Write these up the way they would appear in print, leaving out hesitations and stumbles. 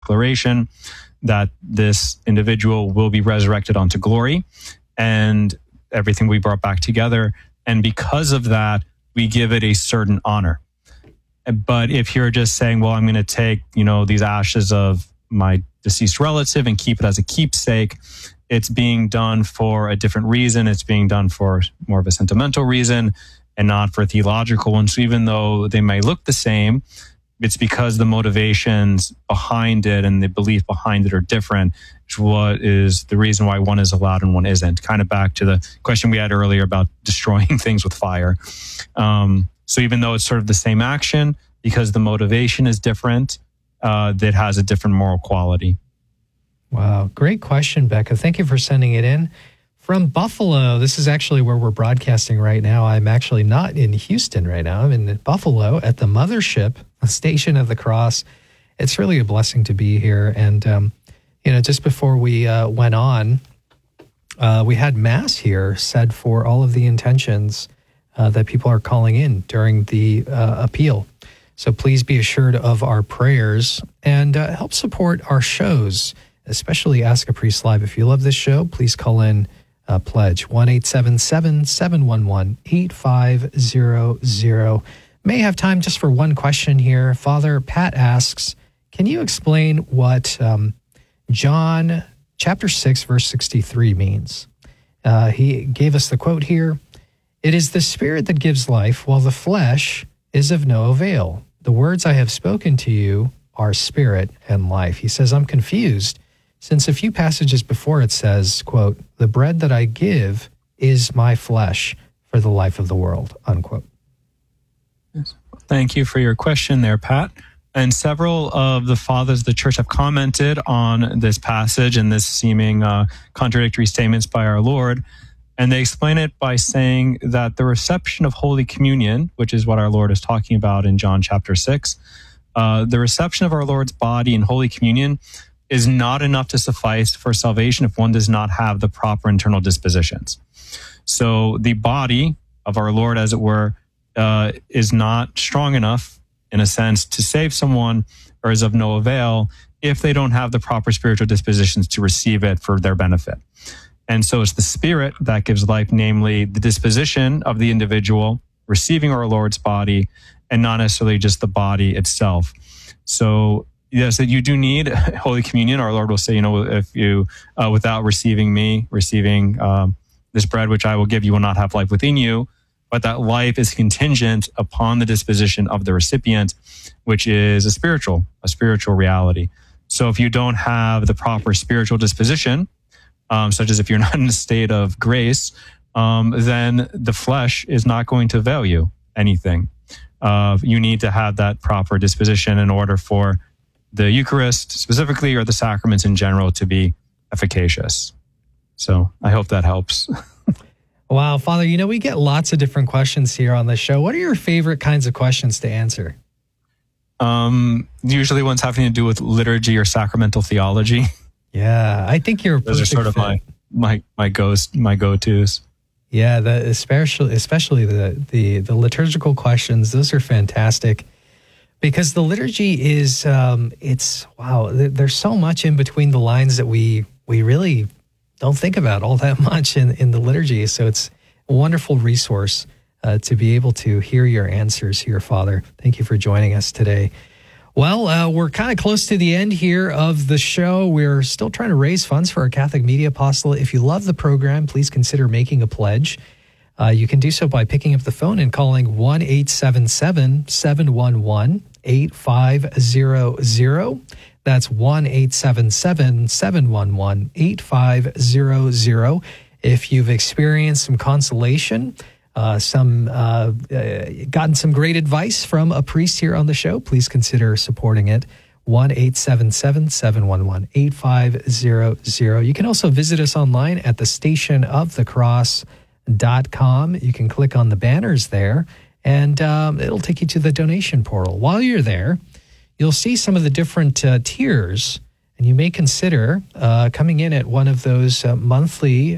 declaration that this individual will be resurrected unto glory, and everything we brought back together. And because of that, we give it a certain honor. But if you're just saying, well, I'm going to take, these ashes of my deceased relative and keep it as a keepsake, it's being done for a different reason. It's being done for more of a sentimental reason and not for a theological one. So even though they may look the same, it's because the motivations behind it and the belief behind it are different, which what is the reason why one is allowed and one isn't. Kind of back to the question we had earlier about destroying things with fire. So even though it's sort of the same action, because the motivation is different, that has a different moral quality. Wow. Great question, Becca. Thank you for sending it in. From Buffalo, this is actually where we're broadcasting right now. I'm actually not in Houston right now. I'm in Buffalo at the Mothership, the Station of the Cross. It's really a blessing to be here. And, just before we went on, we had Mass here said for all of the intentions that people are calling in during the appeal. So please be assured of our prayers and help support our shows, especially Ask a Priest Live. If you love this show, please call in pledge 1-877-711-8500. May have time just for one question here. Father Pat asks, can you explain what John chapter 6 verse 63 means? He gave us the quote here. It is the spirit that gives life, while the flesh is of no avail. The words I have spoken to you are spirit and life. He says, I'm confused, since a few passages before it says, quote, the bread that I give is my flesh for the life of the world, unquote. Yes. Thank you for your question there, Pat. And several of the fathers of the church have commented on this passage and this seeming contradictory statements by our Lord. And they explain it by saying that the reception of Holy Communion, which is what our Lord is talking about in John chapter 6, the reception of our Lord's body in Holy Communion is not enough to suffice for salvation if one does not have the proper internal dispositions. So the body of our Lord, as it were, is not strong enough, in a sense, to save someone, or is of no avail if they don't have the proper spiritual dispositions to receive it for their benefit. And so it's the spirit that gives life, namely the disposition of the individual receiving our Lord's body, and not necessarily just the body itself. So yes, that you do need Holy Communion. Our Lord will say, if you, without receiving me, receiving this bread which I will give, you will not have life within you. But that life is contingent upon the disposition of the recipient, which is a spiritual reality. So if you don't have the proper spiritual disposition, such as if you're not in a state of grace, then the flesh is not going to avail you anything. You need to have that proper disposition in order for the Eucharist specifically, or the sacraments in general, to be efficacious. So I hope that helps. Wow, Father, we get lots of different questions here on the show. What are your favorite kinds of questions to answer? Usually ones having to do with liturgy or sacramental theology. Yeah, I think you're a perfect Those are sort of my go-tos. Yeah, especially the liturgical questions. Those are fantastic, because the liturgy is there's so much in between the lines that we really don't think about all that much in the liturgy. So it's a wonderful resource to be able to hear your answers here, Father. Thank you for joining us today. Well, we're kind of close to the end here of the show. We're still trying to raise funds for our Catholic Media Apostolate. If you love the program, please consider making a pledge. You can do so by picking up the phone and calling 1-877-711-8500. That's 1-877-711-8500. If you've experienced some consolation, gotten some great advice from a priest here on the show, please consider supporting it. 1-877-711-8500. You can also visit us online at thestationofthecross.com. You can click on the banners there, and it'll take you to the donation portal. While you're there, you'll see some of the different tiers, and you may consider coming in at one of those monthly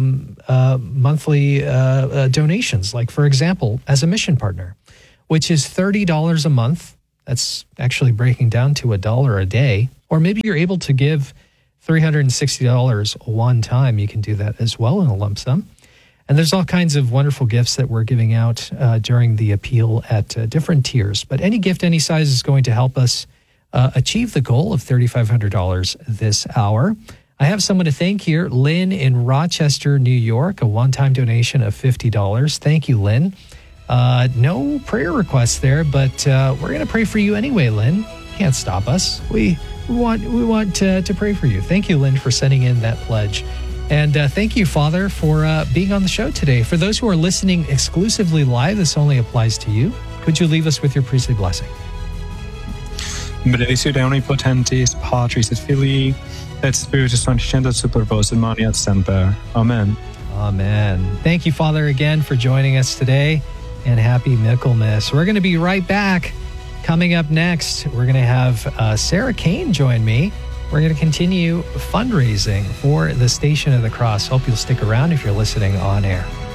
donations, like, for example, as a mission partner, which is $30 a month. That's actually breaking down to $1 a day, Or maybe you're able to give $360 one time. You can do that as well in a lump sum. And there's all kinds of wonderful gifts that we're giving out during the appeal at different tiers. But any gift, any size is going to help us achieve the goal of $3,500 this hour. I have someone to thank here, Lynn in Rochester, New York, a one-time donation of $50. Thank you, Lynn. No prayer requests there, but we're going to pray for you anyway, Lynn. Can't stop us. We want to pray for you. Thank you, Lynn, for sending in that pledge. And thank you, Father, for being on the show today. For those who are listening exclusively live, this only applies to you. Could you leave us with your priestly blessing? Benedictio Dei omnipotentis, Patris et Filii, et Spiritus Sancti, descendat super vos in maniat semper. Amen. Amen. Thank you, Father, again for joining us today, and happy Michaelmas. We're going to be right back. Coming up next, we're going to have Sarah Kane join me. We're going to continue fundraising for the Station of the Cross. Hope you'll stick around if you're listening on air.